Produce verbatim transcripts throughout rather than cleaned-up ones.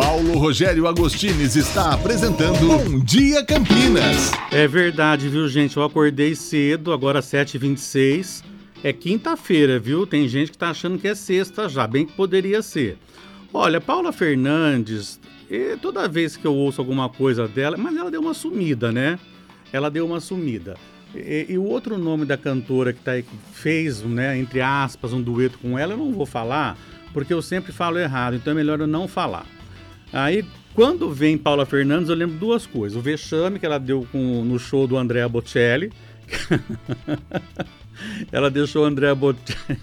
Paulo Rogério Agostines está apresentando Bom Dia Campinas. É verdade, viu, gente? Eu acordei cedo, agora sete e vinte e seis. É quinta-feira, viu? Tem gente que tá achando que é sexta já, bem que poderia ser. Olha, Paula Fernandes, toda vez que eu ouço alguma coisa dela, mas ela deu uma sumida, né? Ela deu uma sumida. E, e o outro nome da cantora que, tá aí, que fez, né, entre aspas, um dueto com ela, eu não vou falar, porque eu sempre falo errado, então é melhor eu não falar. Aí, quando vem Paula Fernandes, eu lembro duas coisas. O vexame que ela deu com, no show do Andrea Bocelli. Ela deixou o Andrea Bocelli...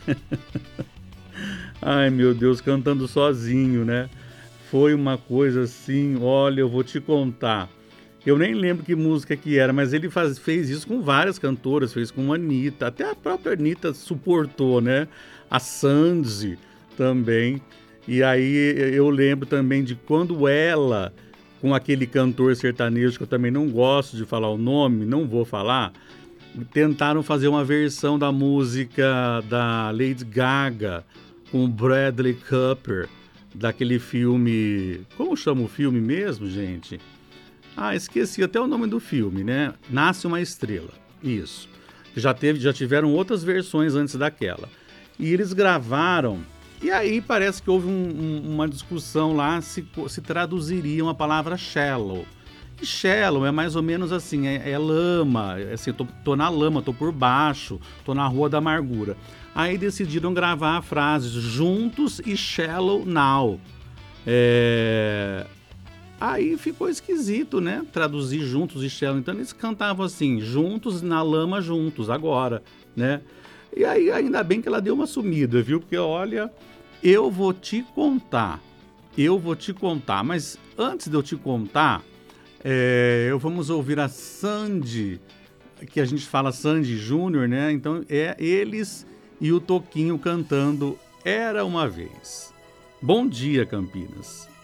Ai, meu Deus, cantando sozinho, né? Foi uma coisa assim, olha, eu vou te contar. Eu nem lembro que música que era, mas ele faz, fez isso com várias cantoras, fez com a Anitta, até a própria Anitta suportou, né? A Sandy também. E aí eu lembro também de quando ela, com aquele cantor sertanejo, que eu também não gosto de falar o nome, não vou falar, tentaram fazer uma versão da música da Lady Gaga com o Bradley Cooper, daquele filme... Como chama o filme mesmo, gente? Ah, esqueci até o nome do filme, né? Nasce uma Estrela, isso. Já, teve, já tiveram outras versões antes daquela. E eles gravaram, e aí parece que houve um, um, uma discussão lá se, se traduziriam a palavra shallow. E shallow é mais ou menos assim, é, é lama, é assim, tô, tô na lama, tô por baixo, tô na rua da amargura. Aí decidiram gravar a frase juntos e shallow now. É... Aí ficou esquisito, né? Traduzir juntos e shallow. Então eles cantavam assim, juntos na lama juntos, agora, né? E aí ainda bem que ela deu uma sumida, viu? Porque olha, eu vou te contar, eu vou te contar. Mas antes de eu te contar, é, eu vamos ouvir a Sandy, que a gente fala Sandy Júnior, né? Então é eles e o Toquinho cantando Era Uma Vez. Bom dia, Campinas.